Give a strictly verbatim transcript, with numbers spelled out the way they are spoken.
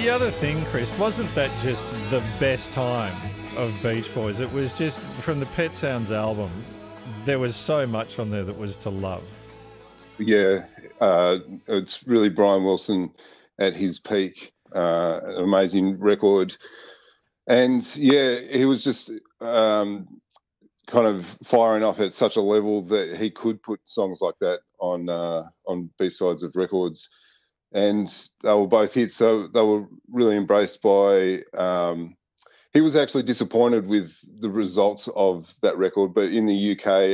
the other thing, Chris, wasn't that just the best time of Beach Boys? It was just, from the Pet Sounds album, there was so much on there that was to love. Yeah, uh, it's really Brian Wilson at his peak. Uh, an amazing record. And, yeah, he was just um, kind of firing off at such a level that he could put songs like that on uh, on B-sides of records. And they were both hits, so they were really embraced by... Um, he was actually disappointed with the results of that record, but in the U K